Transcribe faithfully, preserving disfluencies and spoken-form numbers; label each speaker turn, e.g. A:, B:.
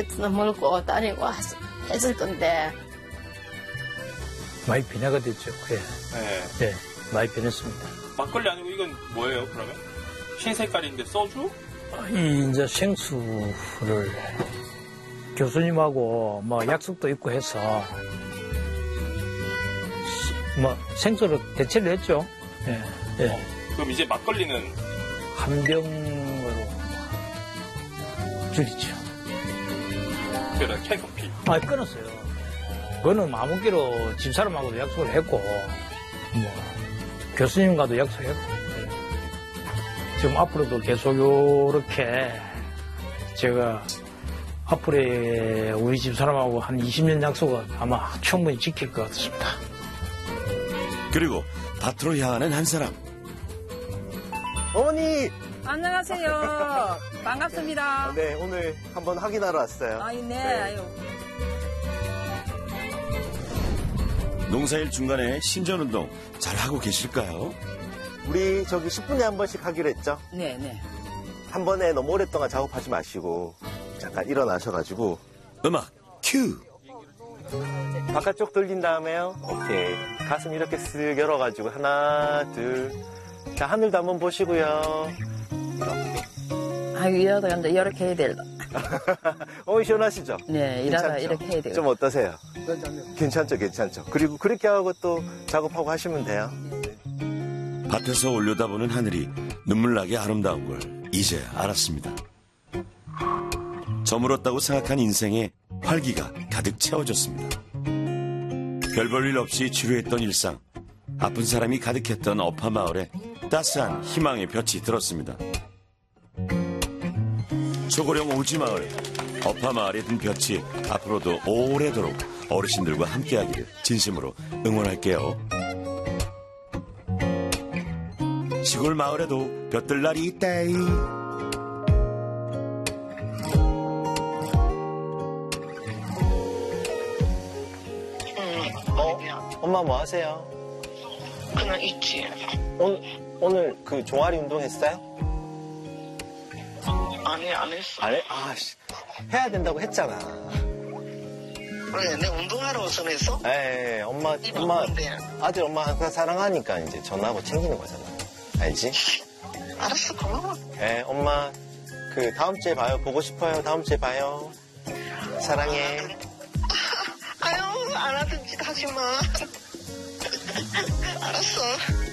A: 세트나 먹고 다니고 했을 건데.
B: 많이 변화가 됐죠. 예.
C: 네.
B: 네, 많이 변했습니다.
C: 막걸리 아니고 이건 뭐예요, 그러면? 흰 색깔인데 소주?
B: 이 이제 생수를 교수님하고 뭐 약속도 있고 해서 뭐 생수로 대체를 했죠. 예. 예.
C: 어, 그럼 이제 막걸리는
B: 한 병으로 줄이죠.
C: 그래 캔커피.
B: 아, 끊었어요. 그거는 마음먹기로 집사람하고도 약속을 했고, 뭐, 교수님과도 약속했고, 지금 앞으로도 계속 요렇게 제가 앞으로 우리 집사람하고 한 이십 년 약속을 아마 충분히 지킬 것 같습니다.
D: 그리고 밭으로 향하는 한 사람.
E: 어머니!
F: 안녕하세요. 반갑습니다.
E: 네, 오늘 한번 확인하러 왔어요.
F: 아이, 네,
E: 네.
F: 아유.
D: 농사일 중간에 신전운동 잘하고 계실까요?
E: 우리 저기 십 분에 한 번씩 하기로 했죠?
F: 네, 네.
E: 한 번에 너무 오랫동안 작업하지 마시고 잠깐 일어나셔가지고
D: 음악 큐!
E: 바깥쪽 돌린 다음에요. 오케이. 가슴 이렇게 쓱 열어가지고 하나, 둘. 자, 하늘도 한번 보시고요.
F: 아유, 이러다가 이제 이렇게 해야 될다.
E: 어, 시원하시죠?
F: 네, 이러다가
E: 괜찮죠?
F: 이렇게 해야 돼요.
E: 좀 어떠세요? 괜찮죠, 괜찮죠. 그리고 그렇게 하고 또 작업하고 하시면 돼요.
D: 밭에서 올려다보는 하늘이 눈물나게 아름다운 걸 이제 알았습니다. 저물었다고 생각한 인생에 활기가 가득 채워졌습니다. 별 볼 일 없이 지루했던 일상, 아픈 사람이 가득했던 어파마을에 따스한 희망의 볕이 들었습니다. 초고령 오지마을, 어파마을에 든 볕이 앞으로도 오래도록 어르신들과 함께하기를 진심으로 응원할게요. 시골 마을에도 볕들 날이 있다이.
E: 어? 엄마 뭐 하세요?
G: 그냥 있지.
E: 오늘, 오늘 그 종아리 운동 했어요?
G: 아니, 안 했어.
E: 안 해? 아, 씨. 해야 된다고 했잖아.
G: 그래, 내 운동하러 전화했어?
E: 에이, 엄마,
G: 이거
E: 엄마,
G: 뭔데?
E: 아들 엄마 항상 사랑하니까 이제 전화하고 챙기는 거잖아. 알지?
G: 알았어, 고마워.
E: 에, 엄마, 그 다음 주에 봐요. 보고 싶어요. 다음 주에 봐요. 사랑해.
G: 아유, 안 하던 짓 하지 마. 알았어.